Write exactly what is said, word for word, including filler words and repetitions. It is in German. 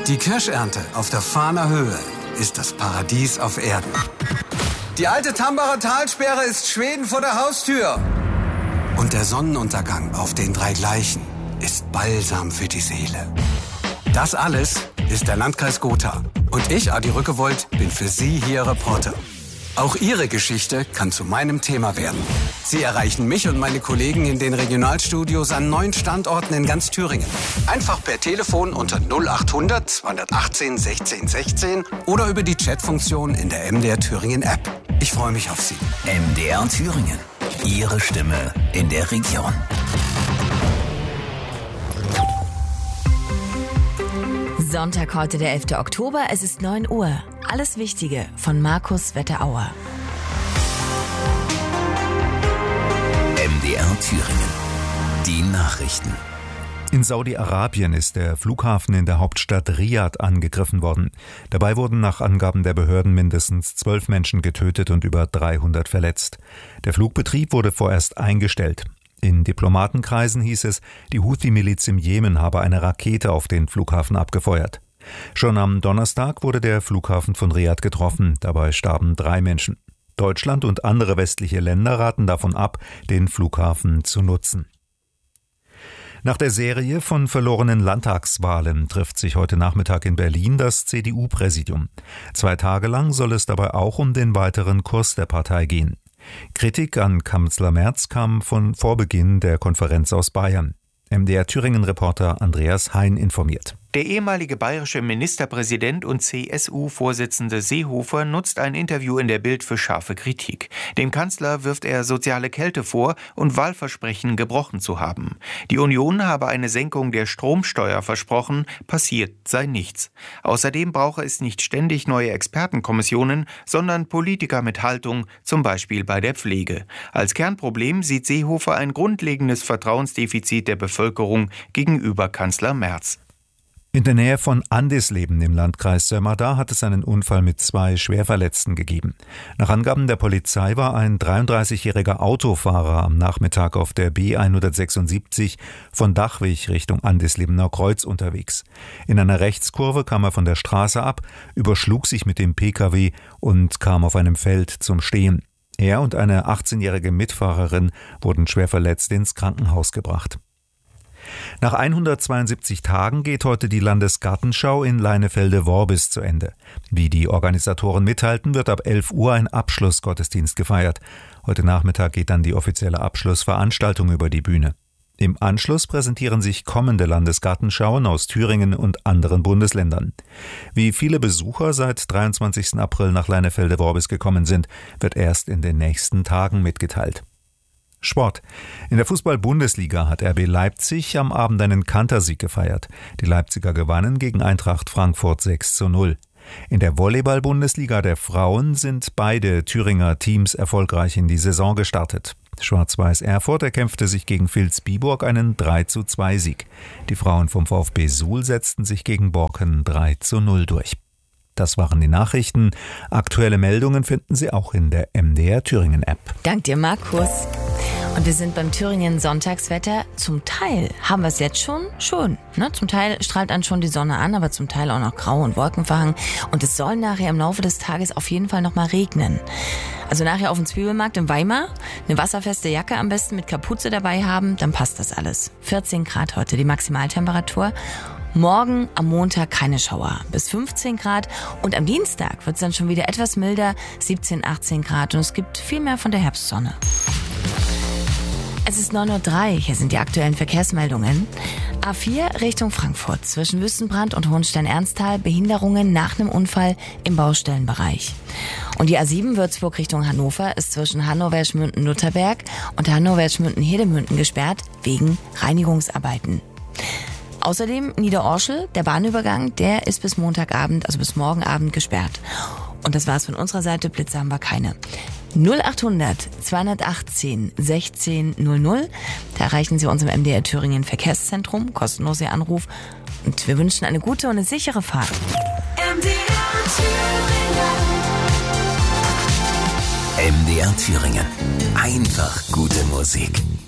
Die Kirschernte auf der Fahner Höhe ist das Paradies auf Erden. Die alte Tambacher Talsperre ist Schweden vor der Haustür. Und der Sonnenuntergang auf den drei Gleichen ist Balsam für die Seele. Das alles ist der Landkreis Gotha. Und ich, Adi Rückewold, bin für Sie hier Reporter. Auch Ihre Geschichte kann zu meinem Thema werden. Sie erreichen mich und meine Kollegen in den Regionalstudios an neun Standorten in ganz Thüringen. Einfach per Telefon unter null acht hundert zweihundertachtzehn sechzehn sechzehn oder über die Chatfunktion in der M D R Thüringen App. Ich freue mich auf Sie. M D R Thüringen. Ihre Stimme in der Region. Sonntag, heute der elfter Oktober, es ist neun Uhr. Alles Wichtige von Markus Wetterauer. M D R Thüringen. Die Nachrichten. In Saudi-Arabien ist der Flughafen in der Hauptstadt Riad angegriffen worden. Dabei wurden nach Angaben der Behörden mindestens zwölf Menschen getötet und über dreihundert verletzt. Der Flugbetrieb wurde vorerst eingestellt. In Diplomatenkreisen hieß es, die Houthi-Miliz im Jemen habe eine Rakete auf den Flughafen abgefeuert. Schon am Donnerstag wurde der Flughafen von Riad getroffen, dabei starben drei Menschen. Deutschland und andere westliche Länder raten davon ab, den Flughafen zu nutzen. Nach der Serie von verlorenen Landtagswahlen trifft sich heute Nachmittag in Berlin das C D U-Präsidium. Zwei Tage lang soll es dabei auch um den weiteren Kurs der Partei gehen. Kritik an Kanzler Merz kam von Vorbeginn der Konferenz aus Bayern. M D R Thüringen-Reporter Andreas Hein informiert. Der ehemalige bayerische Ministerpräsident und C S U-Vorsitzende Seehofer nutzt ein Interview in der Bild für scharfe Kritik. Dem Kanzler wirft er soziale Kälte vor und Wahlversprechen gebrochen zu haben. Die Union habe eine Senkung der Stromsteuer versprochen, passiert sei nichts. Außerdem brauche es nicht ständig neue Expertenkommissionen, sondern Politiker mit Haltung, zum Beispiel bei der Pflege. Als Kernproblem sieht Seehofer ein grundlegendes Vertrauensdefizit der Bevölkerung gegenüber Kanzler Merz. In der Nähe von Andisleben im Landkreis Sömmerda hat es einen Unfall mit zwei Schwerverletzten gegeben. Nach Angaben der Polizei war ein dreiunddreißigjähriger Autofahrer am Nachmittag auf der B hundertsechsundsiebzig von Dachwig Richtung Andislebener Kreuz unterwegs. In einer Rechtskurve kam er von der Straße ab, überschlug sich mit dem Pkw und kam auf einem Feld zum Stehen. Er und eine achtzehnjährige Mitfahrerin wurden schwer verletzt ins Krankenhaus gebracht. Nach hundertzweiundsiebzig Tagen geht heute die Landesgartenschau in Leinefelde-Worbis zu Ende. Wie die Organisatoren mitteilten, wird ab elf Uhr ein Abschlussgottesdienst gefeiert. Heute Nachmittag geht dann die offizielle Abschlussveranstaltung über die Bühne. Im Anschluss präsentieren sich kommende Landesgartenschauen aus Thüringen und anderen Bundesländern. Wie viele Besucher seit dreiundzwanzigsten April nach Leinefelde-Worbis gekommen sind, wird erst in den nächsten Tagen mitgeteilt. Sport. In der Fußball-Bundesliga hat R B Leipzig am Abend einen Kantersieg gefeiert. Die Leipziger gewannen gegen Eintracht Frankfurt sechs zu null. In der Volleyball-Bundesliga der Frauen sind beide Thüringer Teams erfolgreich in die Saison gestartet. Schwarz-Weiß Erfurt erkämpfte sich gegen Vilsbiburg einen drei zu zwei Sieg. Die Frauen vom VfB Suhl setzten sich gegen Borken drei zu null durch. Das waren die Nachrichten. Aktuelle Meldungen finden Sie auch in der M D R Thüringen App. Dank dir, Markus. Und wir sind beim Thüringen Sonntagswetter. Zum Teil haben wir es jetzt schon, schon. Ne? Zum Teil strahlt dann schon die Sonne an, aber zum Teil auch noch grau und wolkenverhangen. Und es soll nachher im Laufe des Tages auf jeden Fall nochmal regnen. Also nachher auf dem Zwiebelmarkt in Weimar eine wasserfeste Jacke am besten mit Kapuze dabei haben, dann passt das alles. vierzehn Grad heute die Maximaltemperatur. Morgen am Montag keine Schauer, bis fünfzehn Grad. Und am Dienstag wird es dann schon wieder etwas milder, siebzehn, achtzehn Grad. Und es gibt viel mehr von der Herbstsonne. Es ist neun Uhr drei, hier sind die aktuellen Verkehrsmeldungen. A vier Richtung Frankfurt, zwischen Wüstenbrand und Hohenstein-Ernsthal, Behinderungen nach einem Unfall im Baustellenbereich. Und die A sieben Würzburg Richtung Hannover ist zwischen Hannover-Schmünden-Lutherberg und Hannover-Schmünden-Hedemünden gesperrt wegen Reinigungsarbeiten. Außerdem Niederorschel, der Bahnübergang, der ist bis Montagabend, also bis morgen Abend gesperrt. Und das war's von unserer Seite, Blitze haben wir keine. null acht hundert zweihundertachtzehn sechzehn null null, da erreichen Sie uns im M D R Thüringen Verkehrszentrum, kostenlos Ihr Anruf. Und wir wünschen eine gute und eine sichere Fahrt. M D R Thüringen. M D R Thüringen. Einfach gute Musik.